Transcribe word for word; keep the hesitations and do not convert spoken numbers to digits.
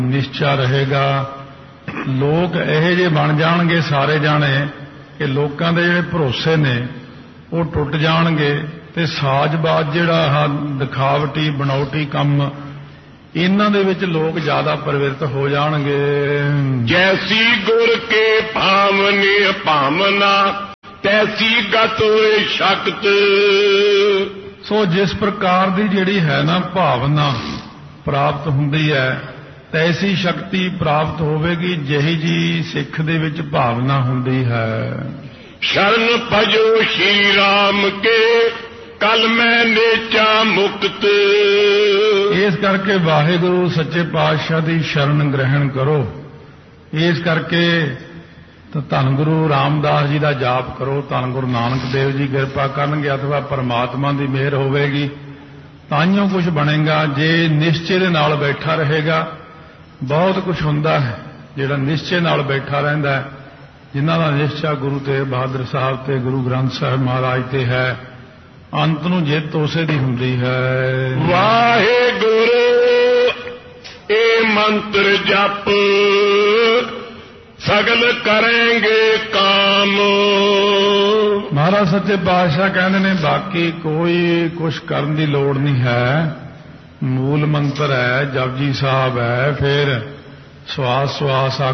ਨਿਸ਼ਚਾ ਰਹੇਗਾ। ਲੋਕ ਇਹੋ ਜਿਹੇ ਬਣ ਜਾਣਗੇ ਸਾਰੇ ਜਾਣੇ ਕਿ ਲੋਕਾਂ ਦੇ ਜਿਹੜੇ ਭਰੋਸੇ ਨੇ ਉਹ ਟੁੱਟ ਜਾਣਗੇ ਤੇ ਸਾਜ਼ਬਾਜ਼ ਜਿਹੜਾ ਆਹ ਦਿਖਾਵਟੀ ਬਣਾਉਟੀ ਕੰਮ ਇਹਨਾਂ ਦੇ ਵਿੱਚ ਲੋਕ ਜ਼ਿਆਦਾ ਪ੍ਰਵਿਰਤ ਹੋ ਜਾਣਗੇ। ਜੈਸੀ ਗੁਰ ਕੇ ਭਾਵਨੀ ਭਾਵਨਾ ਤੈਸੀ ਗਤ ਹੋਏ ਸ਼ਕਤ। ਸੋ ਜਿਸ ਪ੍ਰਕਾਰ ਦੀ ਜਿਹੜੀ ਹੈ ਨਾ ਭਾਵਨਾ ਪ੍ਰਾਪਤ ਹੁੰਦੀ ਹੈ ਤੈਸੀ ਸ਼ਕਤੀ ਪ੍ਰਾਪਤ ਹੋਵੇਗੀ ਜਿਹੀ ਜੀ ਸਿੱਖ ਦੇ ਵਿੱਚ ਭਾਵਨਾ ਹੁੰਦੀ ਹੈ। ਸ਼ਰਨ ਭਜੋ ਸ਼੍ਰੀ ਰਾਮ ਕੇ ਕਲ ਮੈਂ ਨੇਚਾ ਮੁਕਤ। ਇਸ ਕਰਕੇ ਵਾਹਿਗੁਰੂ ਸੱਚੇ ਪਾਤਸ਼ਾਹ ਦੀ ਸ਼ਰਨ ਗ੍ਰਹਿਣ ਕਰੋ। ਇਸ ਕਰਕੇ ਤਾਂ ਧੰਨ ਗੁਰੂ ਰਾਮਦਾਸ ਜੀ ਦਾ ਜਾਪ ਕਰੋ, ਧੰਨ ਗੁਰੂ ਨਾਨਕ ਦੇਵ ਜੀ ਕਿਰਪਾ ਕਰਨਗੇ ਅਥਵਾ ਪਰਮਾਤਮਾ ਦੀ ਮਿਹਰ ਹੋਵੇਗੀ ਤਾਂਹੀਓ ਕੁਝ ਬਣੇਗਾ। ਜੇ ਨਿਸ਼ਚੇ ਦੇ ਨਾਲ ਬੈਠਾ ਰਹੇਗਾ ਬਹੁਤ ਕੁਝ ਹੁੰਦਾ ਹੈ ਜਿਹੜਾ ਨਿਸ਼ਚੇ ਨਾਲ ਬੈਠਾ ਰਹਿੰਦਾ ਹੈ। ਜਿਨ੍ਹਾਂ ਦਾ ਨਿਸ਼ਚਾ ਗੁਰੂ ਤੇਗ ਬਹਾਦਰ ਸਾਹਿਬ ਤੇ ਗੁਰੂ ਗ੍ਰੰਥ ਸਾਹਿਬ ਮਹਾਰਾਜ ਤੇ ਹੈ ਅੰਤ ਨੂੰ ਜਿੱਤ ਉਸੇ ਦੀ ਹੁੰਦੀ ਹੈ। ਵਾਹਿਗੁਰੂ ਇਹ ਮੰਤਰ ਜਪ ਸਗਲ ਕਰਾਂਗੇ ਕਾਮ। ਮਹਾਰਾਜ ਸੱਚੇ ਪਾਤਸ਼ਾਹ ਕਹਿੰਦੇ ਨੇ ਬਾਕੀ ਕੋਈ ਕੁਝ ਕਰਨ ਦੀ ਲੋੜ ਨਹੀਂ ਹੈ। ਮੂਲ ਮੰਤਰ ਹੈ, ਜਪਜੀ ਸਾਹਿਬ ਹੈ, ਫਿਰ ਸਵਾਸ ਸਵਾਸ